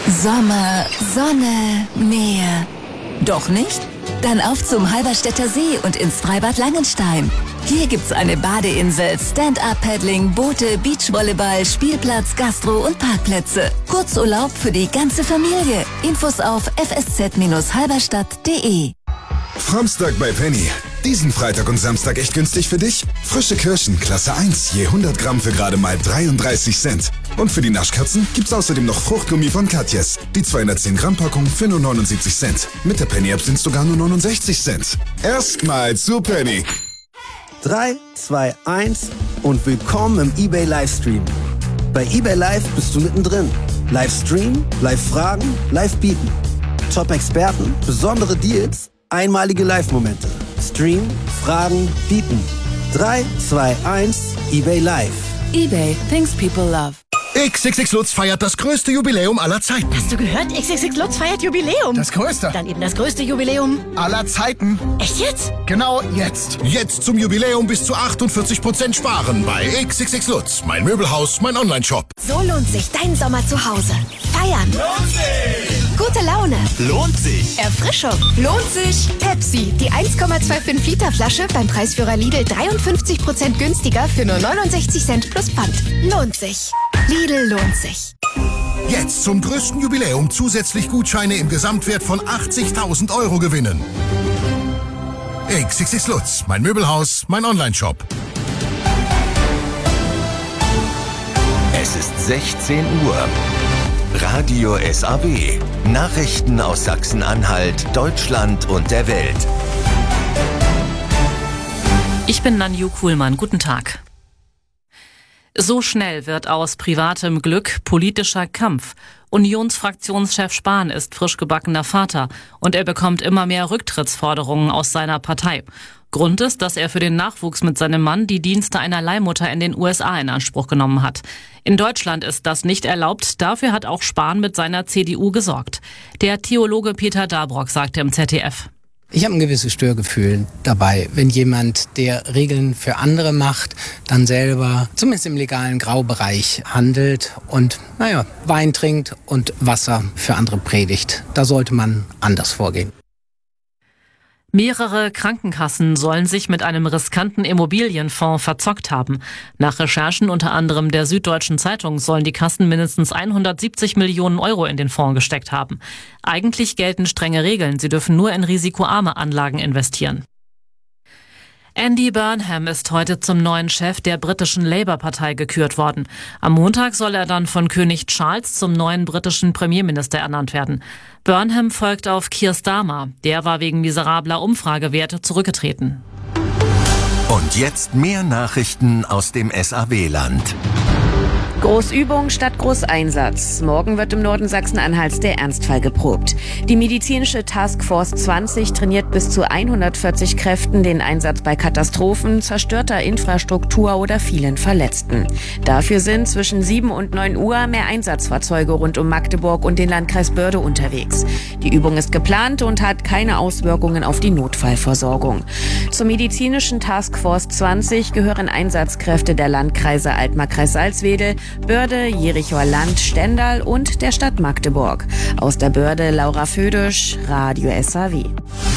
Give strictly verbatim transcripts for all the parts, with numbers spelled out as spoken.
Sommer, Sonne, Meer. Doch nicht? Dann auf zum Halberstädter See und ins Freibad Langenstein. Hier gibt's eine Badeinsel, Stand-Up-Paddling, Boote, Beachvolleyball, Spielplatz, Gastro und Parkplätze. Kurzurlaub für die ganze Familie. Infos auf f s z Bindestrich halberstadt punkt de. Framstag bei Penny. Diesen Freitag und Samstag echt günstig für dich? Frische Kirschen, Klasse eins, je hundert Gramm für gerade mal dreiunddreißig Cent. Und für die Naschkatzen gibt's außerdem noch Fruchtgummi von Katjes. Die zweihundertzehn Gramm Packung für nur neunundsiebzig Cent. Mit der Penny-App sind's sogar nur neunundsechzig Cent. Erstmal zu Penny. drei, zwei, eins und willkommen im eBay Livestream. Bei eBay Live bist du mittendrin. Livestream, Live-Fragen, Live-Bieten. Top-Experten, besondere Deals, einmalige Live-Momente. Stream, Fragen, Bieten. drei, zwei, eins, eBay Live. eBay, things people love. X X X Lutz feiert das größte Jubiläum aller Zeiten. Hast du gehört? X X X Lutz feiert Jubiläum. Das größte. Dann eben das größte Jubiläum aller Zeiten. Echt jetzt? Genau jetzt. Jetzt zum Jubiläum bis zu achtundvierzig Prozent sparen bei X X X Lutz. Mein Möbelhaus, mein Online-Shop. So lohnt sich dein Sommer zu Hause. Feiern. Lohnt sich. Gute Laune. Lohnt sich. Erfrischung. Lohnt sich. Pepsi. Die eins Komma fünfundzwanzig Liter Flasche beim Preisführer Lidl dreiundfünfzig Prozent günstiger für nur neunundsechzig Cent plus Pfand. Lohnt sich. Lidl lohnt sich. Jetzt zum größten Jubiläum zusätzlich Gutscheine im Gesamtwert von achtzigtausend Euro gewinnen. X X X Lutz, mein Möbelhaus, mein Online-Shop. Es ist sechzehn Uhr. Radio S A W. Nachrichten aus Sachsen-Anhalt, Deutschland und der Welt. Ich bin Nanju Kuhlmann. Guten Tag. So schnell wird aus privatem Glück politischer Kampf. Unionsfraktionschef Spahn ist frisch gebackener Vater und er bekommt immer mehr Rücktrittsforderungen aus seiner Partei. Grund ist, dass er für den Nachwuchs mit seinem Mann die Dienste einer Leihmutter in den U S A in Anspruch genommen hat. In Deutschland ist das nicht erlaubt, dafür hat auch Spahn mit seiner C D U gesorgt. Der Theologe Peter Dabrock sagte im Z D F: Ich habe ein gewisses Störgefühl dabei, wenn jemand, der Regeln für andere macht, dann selber zumindest im legalen Graubereich handelt und, naja, Wein trinkt und Wasser für andere predigt. Da sollte man anders vorgehen. Mehrere Krankenkassen sollen sich mit einem riskanten Immobilienfonds verzockt haben. Nach Recherchen unter anderem der Süddeutschen Zeitung sollen die Kassen mindestens hundertsiebzig Millionen Euro in den Fonds gesteckt haben. Eigentlich gelten strenge Regeln, sie dürfen nur in risikoarme Anlagen investieren. Andy Burnham ist heute zum neuen Chef der britischen Labour-Partei gekürt worden. Am Montag soll er dann von König Charles zum neuen britischen Premierminister ernannt werden. Burnham folgt auf Keir Starmer. Der war wegen miserabler Umfragewerte zurückgetreten. Und jetzt mehr Nachrichten aus dem S A W-Land. Großübung statt Großeinsatz. Morgen wird im Norden Sachsen-Anhalts der Ernstfall geprobt. Die medizinische Taskforce zwanzig trainiert bis zu hundertvierzig Kräften den Einsatz bei Katastrophen, zerstörter Infrastruktur oder vielen Verletzten. Dafür sind zwischen sieben und neun Uhr mehr Einsatzfahrzeuge rund um Magdeburg und den Landkreis Börde unterwegs. Die Übung ist geplant und hat keine Auswirkungen auf die Notfallversorgung. Zur medizinischen Taskforce zwanzig gehören Einsatzkräfte der Landkreise Altmark-Kreis Salzwedel, Börde, Jerichoer Land, Stendal und der Stadt Magdeburg. Aus der Börde Laura Födisch, Radio S A W.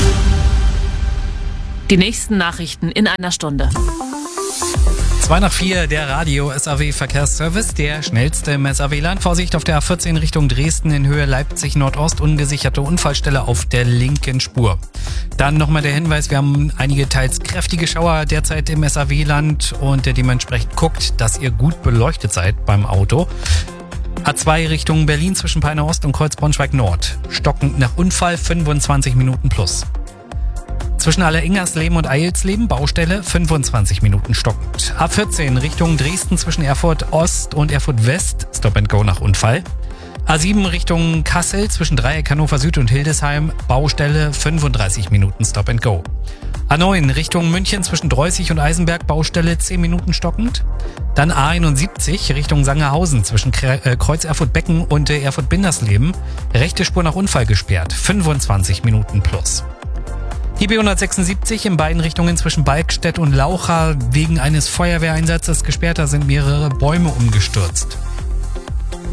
Die nächsten Nachrichten in einer Stunde. zwei nach vier, der Radio S A W Verkehrsservice, der schnellste im S A W-Land. Vorsicht auf der A vierzehn Richtung Dresden in Höhe Leipzig Nordost, ungesicherte Unfallstelle auf der linken Spur. Dann nochmal der Hinweis, wir haben einige teils kräftige Schauer derzeit im S A W-Land und dementsprechend guckt, dass ihr gut beleuchtet seid beim Auto. A zwei Richtung Berlin zwischen Peine Ost und Kreuz Braunschweig Nord. Stockend nach Unfall fünfundzwanzig Minuten plus. Zwischen Alleringersleben und Eilsleben Baustelle fünfundzwanzig Minuten stockend. A vierzehn Richtung Dresden zwischen Erfurt Ost und Erfurt West, Stop and Go nach Unfall. A sieben Richtung Kassel zwischen Dreieck Hannover Süd und Hildesheim, Baustelle fünfunddreißig Minuten Stop and Go. A neun Richtung München zwischen Dreußig und Eisenberg, Baustelle zehn Minuten stockend. Dann A einundsiebzig Richtung Sangerhausen zwischen Kreuz Erfurt-Becken und Erfurt-Bindersleben, rechte Spur nach Unfall gesperrt, fünfundzwanzig Minuten plus. Die B hundertsechsundsiebzig in beiden Richtungen zwischen Balkstedt und Laucha wegen eines Feuerwehreinsatzes gesperrt, da sind mehrere Bäume umgestürzt. Die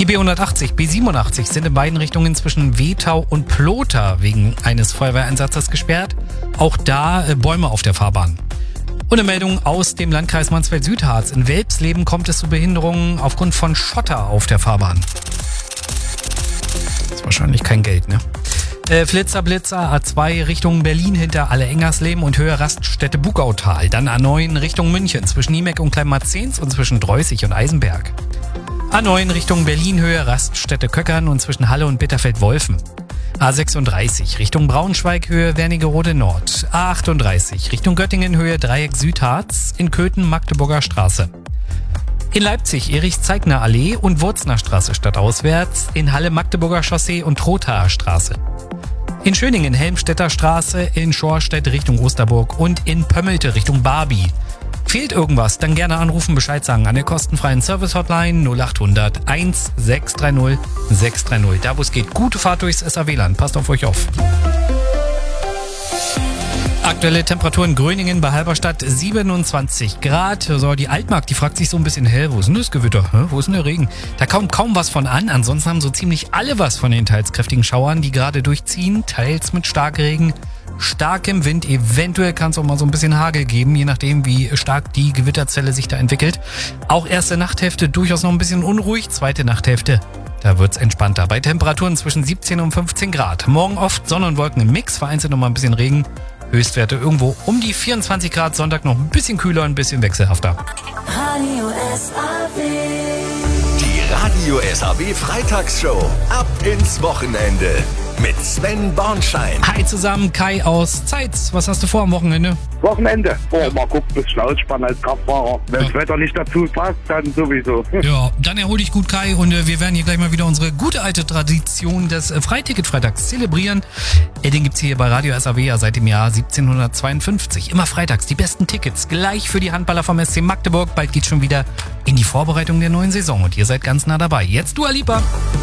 B hundertachtzig, B siebenundachtzig sind in beiden Richtungen zwischen Wetau und Plotha wegen eines Feuerwehreinsatzes gesperrt. Auch da äh, Bäume auf der Fahrbahn. Und eine Meldung aus dem Landkreis Mansfeld-Südharz. In Welpsleben kommt es zu Behinderungen aufgrund von Schotter auf der Fahrbahn. Das ist wahrscheinlich kein Geld, ne? Äh, Flitzer, Blitzer, A zwei Richtung Berlin hinter Alle-Engersleben und Höhe Raststätte Bugautal. Dann A neun Richtung München zwischen Niemeck und Kleinmarzens und zwischen Dreußig und Eisenberg. A neun Richtung Berlin Höhe Raststätte Köckern und zwischen Halle und Bitterfeld-Wolfen. A sechsunddreißig Richtung Braunschweig Höhe Wernigerode Nord. A achtunddreißig Richtung Göttingen Höhe Dreieck Südharz in Köthen Magdeburger Straße. In Leipzig Erich-Zeigner Allee und Wurzner Straße stadtauswärts. In Halle Magdeburger Chaussee und Trothaer Straße. In Schöningen Helmstedter Straße, in Schorstedt Richtung Osterburg und in Pömmelte Richtung Barbie. Fehlt irgendwas, dann gerne anrufen, Bescheid sagen an der kostenfreien Service-Hotline null acht hundert eins sechs drei null sechs drei null. Da wo es geht, gute Fahrt durchs S A W-Land. Passt auf euch auf. Aktuelle Temperatur in Gröningen bei Halberstadt siebenundzwanzig Grad. So, die Altmark, die fragt sich so ein bisschen, hä, wo ist denn das Gewitter? Hä, wo ist denn der Regen? Da kommt kaum was von an. Ansonsten haben so ziemlich alle was von den teils kräftigen Schauern, die gerade durchziehen. Teils mit Starkregen, starkem Wind. Eventuell kann es auch mal so ein bisschen Hagel geben, je nachdem, wie stark die Gewitterzelle sich da entwickelt. Auch erste Nachthälfte durchaus noch ein bisschen unruhig. Zweite Nachthälfte, da wird's entspannter. Bei Temperaturen zwischen siebzehn und fünfzehn Grad. Morgen oft Sonne und Wolken im Mix, vereinzelt noch mal ein bisschen Regen. Höchstwerte irgendwo um die vierundzwanzig Grad, Sonntag noch ein bisschen kühler, ein bisschen wechselhafter. Radio S A W. Die Radio S A W Freitagsshow. Ab ins Wochenende. Mit Sven Bornschein. Hi zusammen, Kai aus Zeitz. Was hast du vor am Wochenende? Wochenende. Oh, mal gucken, bisschen ausspannen als Kraftfahrer. Wenn das ja. Wetter nicht dazu passt, dann sowieso. Ja, dann erhol dich gut, Kai. Und äh, wir werden hier gleich mal wieder unsere gute alte Tradition des äh, Freiticket-Freitags zelebrieren. Äh, den gibt's hier bei Radio S A W ja seit dem Jahr siebzehnhundertzweiundfünfzig. Immer freitags die besten Tickets. Gleich für die Handballer vom S C Magdeburg. Bald geht's schon wieder in die Vorbereitung der neuen Saison. Und ihr seid ganz nah dabei. Jetzt Dua Lipa.